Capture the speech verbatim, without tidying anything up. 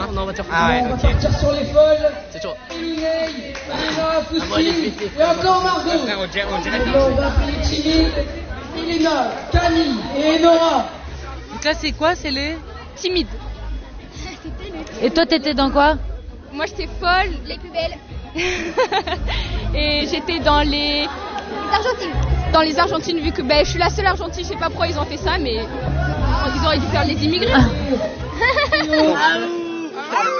On est en voiture. Ah ouais, On va ok. partir sur les folles. C'est chaud. Liney, Elena, Ah, moi, les Faustine, vite, vite, et encore Margot. Frère, on dirait, on dirait Et là, on va appeler timide. Elena, Camille et Nora. Donc là, c'est quoi? C'est les timides. Et toi, t'étais dans quoi? Moi j'étais folle, les plus belles. Et j'étais dans les... les Argentines. Dans les Argentines, vu que ben, je suis la seule Argentine, je sais pas pourquoi ils ont fait ça, mais ils auraient dû faire les immigrés. Ah.